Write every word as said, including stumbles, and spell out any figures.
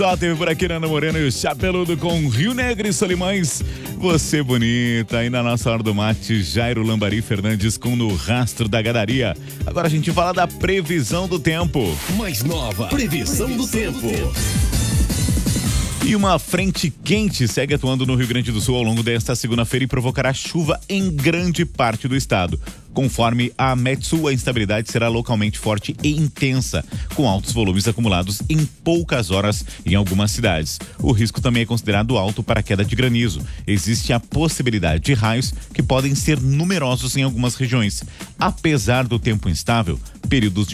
Só teve por aqui Nana Moreno e o Chapeludo com Rio Negro e Solimões. Você bonita. E na nossa hora do mate, Jairo Lambari Fernandes com No Rastro da Gadaria. Agora a gente fala da previsão do tempo. Mais nova, previsão, previsão do tempo. Do tempo. E uma frente quente segue atuando no Rio Grande do Sul ao longo desta segunda-feira e provocará chuva em grande parte do estado. Conforme a Metsul, a instabilidade será localmente forte e intensa, com altos volumes acumulados em poucas horas em algumas cidades. O risco também é considerado alto para a queda de granizo. Existe a possibilidade de raios que podem ser numerosos em algumas regiões. Apesar do tempo instável, períodos de